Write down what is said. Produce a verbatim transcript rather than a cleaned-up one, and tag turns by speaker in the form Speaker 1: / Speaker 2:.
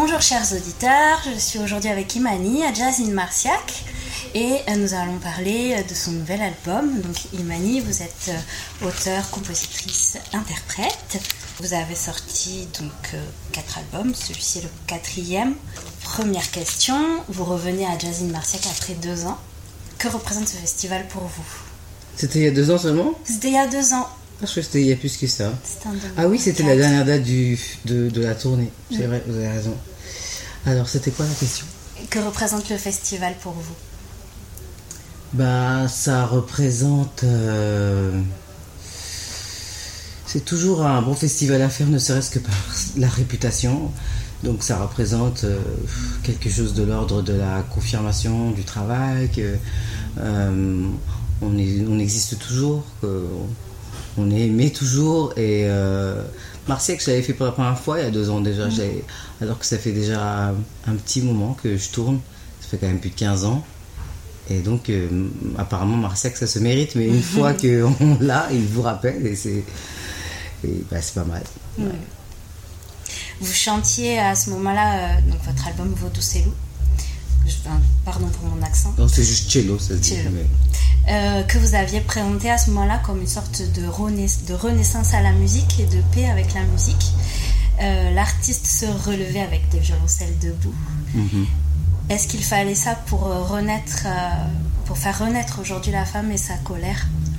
Speaker 1: Bonjour chers auditeurs, je suis aujourd'hui avec Imani à Jazz in Marciac et nous allons parler de son nouvel album. Donc Imani, vous êtes auteure, compositrice, interprète. Vous avez sorti donc quatre albums, celui-ci est le quatrième. Première question, vous revenez à Jazz in Marciac après deux ans. Que représente ce festival pour vous?
Speaker 2: C'était il y a deux ans seulement?
Speaker 1: C'était il y a deux ans.
Speaker 2: Ah, je crois que c'était il y a plus que ça.
Speaker 1: C'était en deux mille vingt-quatre.
Speaker 2: Ah oui, c'était la dernière date du, de, de la tournée. C'est oui. Vrai, vous avez raison. Alors, c'était quoi la question?
Speaker 1: Que représente le festival pour vous?
Speaker 2: Bah, ça représente... Euh... C'est toujours un bon festival à faire, ne serait-ce que par la réputation. Donc ça représente euh, quelque chose de l'ordre de la confirmation du travail, que euh, on, est, on existe toujours, qu'on est aimé toujours. Et euh, Marciac, je l'avais fait pour la première fois il y a deux ans déjà, mmh. alors que ça fait déjà un petit moment que je tourne, ça fait quand même plus de quinze ans. Et donc euh, apparemment Marciac ça se mérite, mais une mmh. fois qu'on l'a, il vous rappelle et c'est, et, bah, c'est pas mal.
Speaker 1: Mmh. Ouais. Vous chantiez à ce moment-là euh, donc votre album Vaudou Cellou. Enfin, pardon pour mon accent.
Speaker 2: Non, c'est juste cello, ça se dit. Mais...
Speaker 1: Euh, que vous aviez présenté à ce moment-là comme une sorte de, renais- de renaissance à la musique et de paix avec la musique. Euh, l'artiste se relevait avec des violoncelles debout. Mm-hmm. Est-ce qu'il fallait ça pour renaître, euh, pour faire renaître aujourd'hui la femme et sa colère?